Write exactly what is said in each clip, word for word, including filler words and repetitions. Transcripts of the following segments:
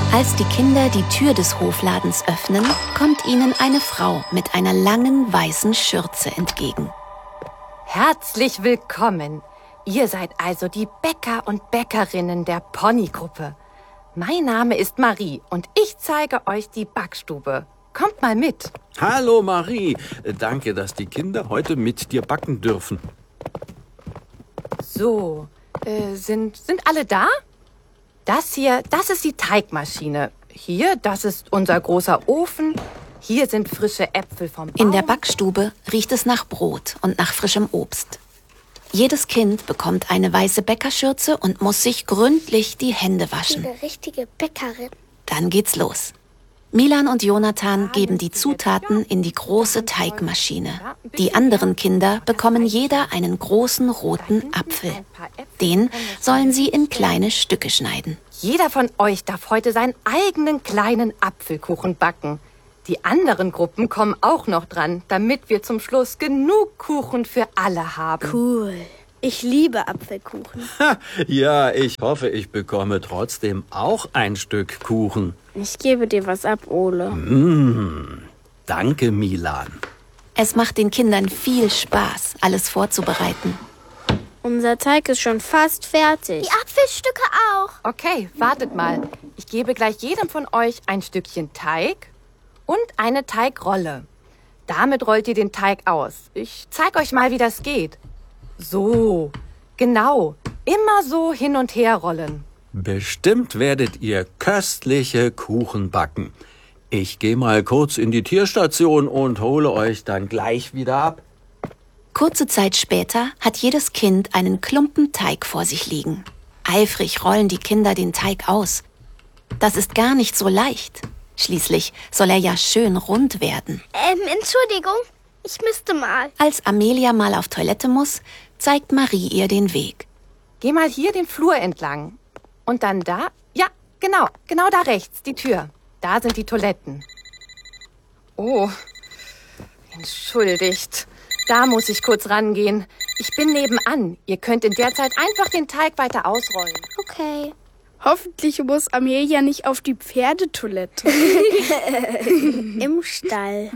Als die Kinder die Tür des Hofladens öffnen, kommt ihnen eine Frau mit einer langen weißen Schürze entgegen. Herzlich willkommen. Ihr seid also die Bäcker und Bäckerinnen der Ponygruppe. Mein Name ist Marie und ich zeige euch die Backstube. Kommt mal mit. Hallo Marie. Danke, dass die Kinder heute mit dir backen dürfen. So, äh, sind, sind alle da? Das hier, das ist die Teigmaschine. Hier, das ist unser großer Ofen. Hier sind frische Äpfel vom Baum. In der Backstube riecht es nach Brot und nach frischem Obst. Jedes Kind bekommt eine weiße Bäckerschürze und muss sich gründlich die Hände waschen. Eine richtige Bäckerin. Dann geht's los. Milan und Jonathan geben die Zutaten in die große Teigmaschine. Die anderen Kinder bekommen jeder einen großen roten Apfel. Den sollen sie in kleine Stücke schneiden. Jeder von euch darf heute seinen eigenen kleinen Apfelkuchen backen. Die anderen Gruppen kommen auch noch dran, damit wir zum Schluss genug Kuchen für alle haben. Cool. Ich liebe Apfelkuchen. Ha, ja, ich hoffe, ich bekomme trotzdem auch ein Stück Kuchen. Ich gebe dir was ab, Ole. Mmh, danke, Milan. Es macht den Kindern viel Spaß, alles vorzubereiten. Unser Teig ist schon fast fertig. Die Apfelstücke auch. Okay, wartet mal. Ich gebe gleich jedem von euch ein Stückchen Teig und eine Teigrolle. Damit rollt ihr den Teig aus. Ich zeige euch mal, wie das geht. So, genau. Immer so hin und her rollen. Bestimmt werdet ihr köstliche Kuchen backen. Ich gehe mal kurz in die Tierstation und hole euch dann gleich wieder ab. Kurze Zeit später hat jedes Kind einen Klumpen Teig vor sich liegen. Eifrig rollen die Kinder den Teig aus. Das ist gar nicht so leicht. Schließlich soll er ja schön rund werden. Ähm, Entschuldigung, ich müsste mal. Als Amelia mal auf Toilette muss, zeigt Marie ihr den Weg. Geh mal hier den Flur entlang. Und dann da, ja, genau, genau da rechts, die Tür. Da sind die Toiletten. Oh, entschuldigt. Da muss ich kurz rangehen. Ich bin nebenan. Ihr könnt in der Zeit einfach den Teig weiter ausrollen. Okay. Hoffentlich muss Amelia nicht auf die Pferdetoilette. Im Stall.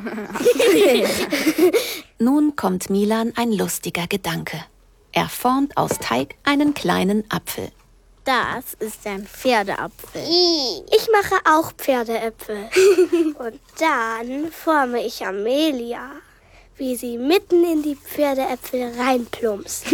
Nun kommt Milan ein lustiger Gedanke. Er formt aus Teig einen kleinen Apfel. Das ist ein Pferdeapfel. Ich mache auch Pferdeäpfel. Und dann forme ich Amelia, wie sie mitten in die Pferdeäpfel reinplumpst.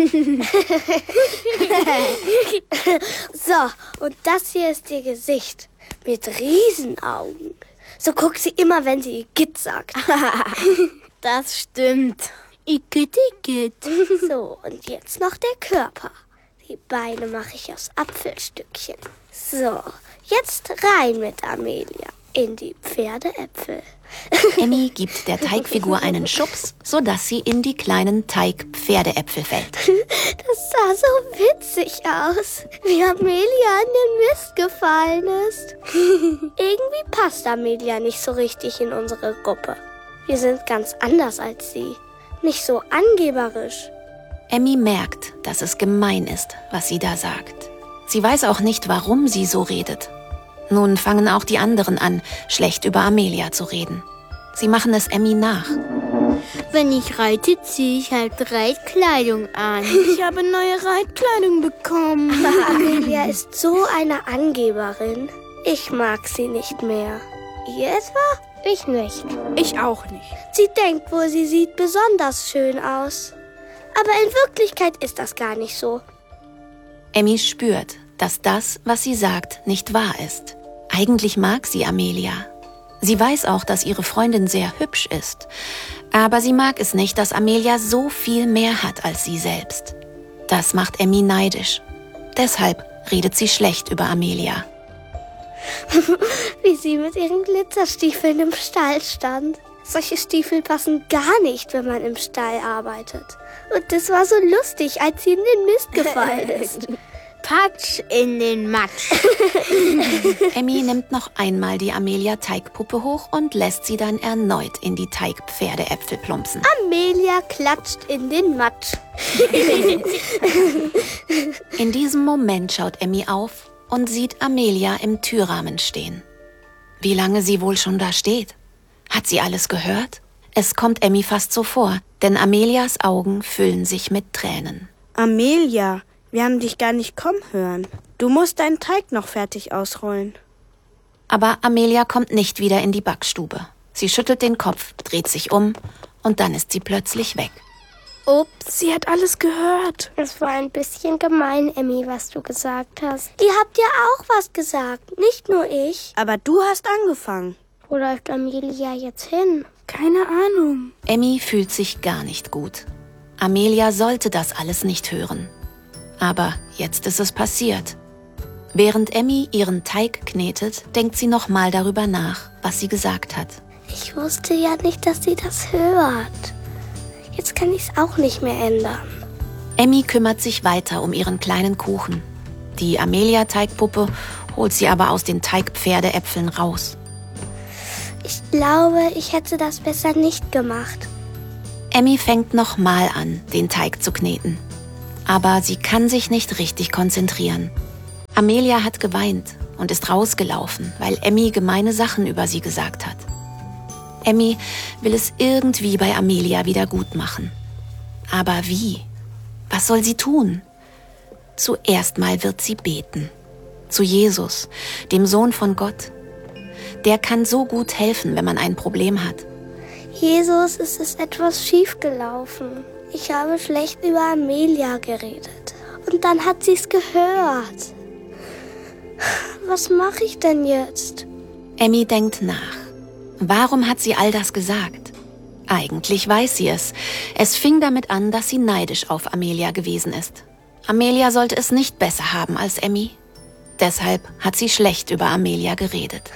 So, und das hier ist ihr Gesicht mit Riesenaugen. So guckt sie immer, wenn sie Igitt sagt. Das stimmt. Igitt, Igitt. So, und jetzt noch der Körper. Die Beine mache ich aus Apfelstückchen. So, jetzt rein mit Amelia in die Pferdeäpfel. Emmy gibt der Teigfigur einen Schubs, sodass sie in die kleinen Teig-Pferdeäpfel fällt. Das sah so witzig aus, wie Amelia in den Mist gefallen ist. Irgendwie passt Amelia nicht so richtig in unsere Gruppe. Wir sind ganz anders als sie. Nicht so angeberisch. Emmy merkt, dass es gemein ist, was sie da sagt. Sie weiß auch nicht, warum sie so redet. Nun fangen auch die anderen an, schlecht über Amelia zu reden. Sie machen es Emmy nach. Wenn ich reite, ziehe ich halt Reitkleidung an. Ich habe neue Reitkleidung bekommen. Amelia ist so eine Angeberin. Ich mag sie nicht mehr. Ihr etwa? Ich nicht. Ich auch nicht. Sie denkt wohl, sie sieht besonders schön aus. Aber in Wirklichkeit ist das gar nicht so. Emmy spürt, dass das, was sie sagt, nicht wahr ist. Eigentlich mag sie Amelia. Sie weiß auch, dass ihre Freundin sehr hübsch ist. Aber sie mag es nicht, dass Amelia so viel mehr hat als sie selbst. Das macht Emmy neidisch. Deshalb redet sie schlecht über Amelia. Wie sie mit ihren Glitzerstiefeln im Stall stand. Solche Stiefel passen gar nicht, wenn man im Stall arbeitet. Und das war so lustig, als sie in den Mist gefallen ist. Patsch in den Matsch. Emmy nimmt noch einmal die Amelia-Teigpuppe hoch und lässt sie dann erneut in die Teigpferdeäpfel plumpsen. Amelia klatscht in den Matsch. In diesem Moment schaut Emmy auf und sieht Amelia im Türrahmen stehen. wie lange sie wohl schon da steht. Hat sie alles gehört? Es kommt Emmy fast so vor, denn Amelias Augen füllen sich mit Tränen. Amelia, wir haben dich gar nicht kommen hören. Du musst deinen Teig noch fertig ausrollen. Aber Amelia kommt nicht wieder in die Backstube. Sie schüttelt den Kopf, dreht sich um und dann ist sie plötzlich weg. Ups, sie hat alles gehört. Es war ein bisschen gemein, Emmy, was du gesagt hast. Ihr habt ja auch was gesagt, nicht nur ich. Aber du hast angefangen. Wo läuft Amelia jetzt hin? Keine Ahnung. Emmy fühlt sich gar nicht gut. Amelia sollte das alles nicht hören. Aber jetzt ist es passiert. Während Emmy ihren Teig knetet, denkt sie nochmal darüber nach, was sie gesagt hat. Ich wusste ja nicht, dass sie das hört. Jetzt kann ich es auch nicht mehr ändern. Emmy kümmert sich weiter um ihren kleinen Kuchen. Die Amelia-Teigpuppe holt sie aber aus den Teigpferdeäpfeln raus. Ich glaube, ich hätte das besser nicht gemacht. Emmy fängt nochmal an, den Teig zu kneten. Aber sie kann sich nicht richtig konzentrieren. Amelia hat geweint und ist rausgelaufen, weil Emmy gemeine Sachen über sie gesagt hat. Emmy will es irgendwie bei Amelia wieder gut machen. Aber wie? Was soll sie tun? Zuerst mal wird sie beten. Zu Jesus, dem Sohn von Gott. Der kann so gut helfen, wenn man ein Problem hat. Jesus, es ist etwas schiefgelaufen. Ich habe schlecht über Amelia geredet. Und dann hat sie es gehört. Was mache ich denn jetzt? Emmy denkt nach. Warum hat sie all das gesagt? Eigentlich weiß sie es. Es fing damit an, dass sie neidisch auf Amelia gewesen ist. Amelia sollte es nicht besser haben als Emmy. Deshalb hat sie schlecht über Amelia geredet.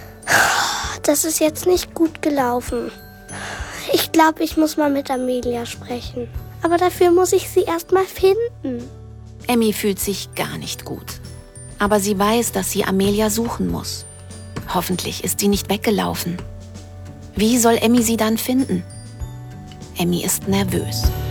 Das ist jetzt nicht gut gelaufen. Ich glaube, ich muss mal mit Amelia sprechen. Aber dafür muss ich sie erst mal finden. Emmy fühlt sich gar nicht gut. Aber sie weiß, dass sie Amelia suchen muss. Hoffentlich ist sie nicht weggelaufen. Wie soll Emmy sie dann finden? Emmy ist nervös.